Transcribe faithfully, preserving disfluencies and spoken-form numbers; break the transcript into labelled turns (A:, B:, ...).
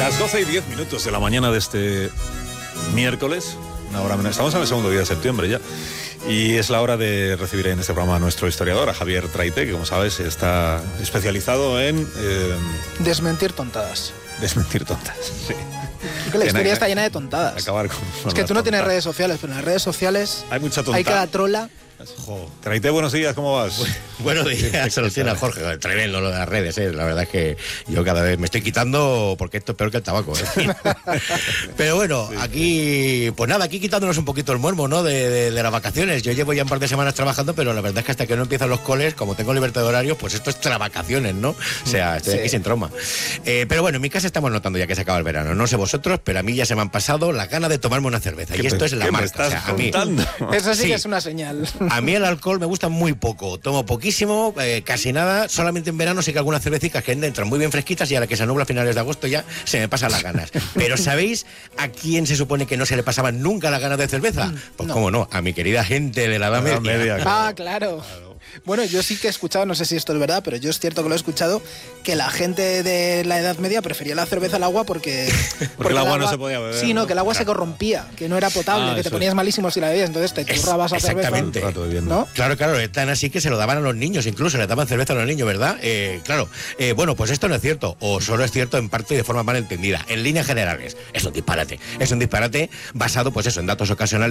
A: Las doce y diez minutos de la mañana de este miércoles, una hora menos. Estamos en el segundo día de septiembre ya. Y es la hora de recibir en este programa a nuestro historiador, a Javier Traité, que como sabes está especializado en... Eh,
B: desmentir tontadas.
A: Desmentir tontas, sí.
B: Que la historia está llena de tontadas.
A: Acabar con, con
B: es que tú no
A: tontas.
B: tienes redes sociales, pero en las redes sociales
A: hay mucha tonta.
B: Hay cada trola.
A: Jo. Traité, buenos días, ¿cómo vas?
C: Buenos días, soluciona Jorge. Tremendo lo de las redes, ¿eh? La verdad es que yo cada vez me estoy quitando porque esto es peor que el tabaco, ¿eh? Pero bueno, sí, aquí, pues nada, aquí quitándonos un poquito el morbo, ¿no? De, de, de las vacaciones. Yo llevo ya un par de semanas trabajando, pero la verdad es que hasta que no empiezan los coles, como tengo libertad de horario, pues esto es travacaciones, ¿no? O sea, estoy sí. aquí sin trauma. Eh, pero bueno, en mi casa estamos notando ya que se acaba el verano. No sé vosotros, pero a mí ya se me han pasado las ganas de tomarme una cerveza. Y esto
A: te,
C: es la marca.
A: O sea,
C: a mí,
B: eso sí,
C: sí
B: que es una señal.
C: A mí el alcohol me gusta muy poco, tomo poquísimo, eh, casi nada, solamente en verano sé que algunas cervecitas que entran muy bien fresquitas y a la que se nubla a finales de agosto ya se me pasan las ganas. Pero ¿sabéis a quién se supone que no se le pasaban nunca las ganas de cerveza? Pues no. Cómo no, a mi querida gente de la Edad Media.
A: media claro.
B: Ah, claro. claro. Bueno, yo sí que he escuchado, no sé si esto es verdad, pero yo es cierto que lo he escuchado, que la gente de la Edad Media prefería la cerveza al agua porque...
A: porque, porque el, agua el agua no se podía beber.
B: Sí, no, que el agua claro. se corrompía, que no era potable, ah, que te ponías es. malísimo si la bebías, entonces te churrabas a cerveza.
C: Exactamente.
B: ¿No?
C: Claro, claro, es tan así que se lo daban a los niños, incluso le daban cerveza a los niños, ¿verdad? Eh, claro, eh, bueno, pues esto no es cierto, o solo es cierto en parte y de forma mal entendida. En líneas generales, es un disparate. Es un disparate basado, pues eso, en datos ocasionales